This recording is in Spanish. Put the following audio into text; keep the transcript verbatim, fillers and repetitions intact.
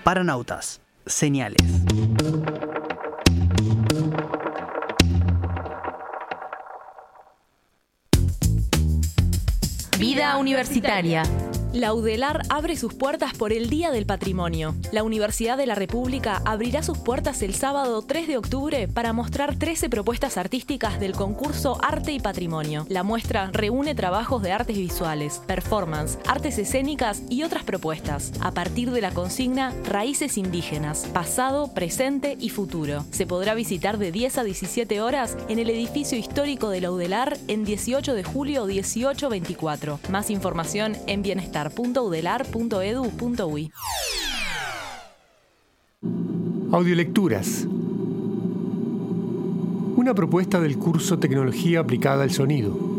Paranautas, señales. Vida universitaria. La UDELAR abre sus puertas por el Día del Patrimonio. La Universidad de la República abrirá sus puertas el sábado tres de octubre para mostrar trece propuestas artísticas del concurso Arte y Patrimonio. La muestra reúne trabajos de artes visuales, performance, artes escénicas y otras propuestas, a partir de la consigna Raíces Indígenas, pasado, presente y futuro. Se podrá visitar de diez a diecisiete horas en el edificio histórico de la UDELAR en dieciocho de julio dieciocho veinticuatro. Más información en bienestar punto udelar punto edu punto uy. Audiolecturas. Una propuesta del curso Tecnología aplicada al sonido.